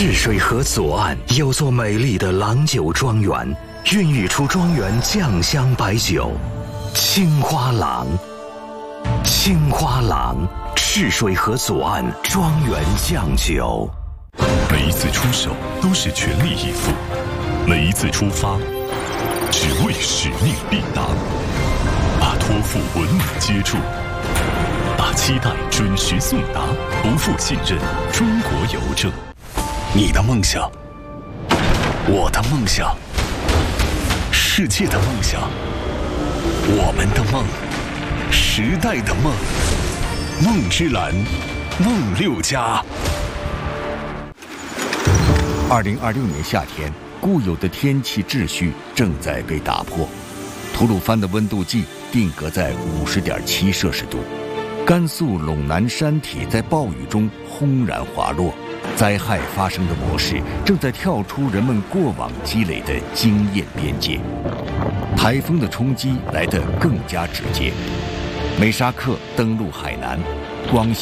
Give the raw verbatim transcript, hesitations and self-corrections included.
赤水河左岸有座美丽的郎酒庄园，孕育出庄园酱香白酒青花郎。青花郎，赤水河左岸庄园酱酒。 每一次出手都是全力以赴，每一次出发只为使命必达，把托付稳稳接住，把期待准时送达，不负信任。中国邮政。 你的梦想，我的梦想，世界的梦想，我们的梦，时代的梦。梦之蓝，梦六家。 二零二六年夏天，固有的天气秩序正在被打破。吐鲁番的温度计定格在五十点七摄氏度，甘肃陇南山体在暴雨中轰然滑落。灾害发生的模式正在跳出人们过往积累的经验边界，台风的冲击来得更加直接。美沙克登陆海南，光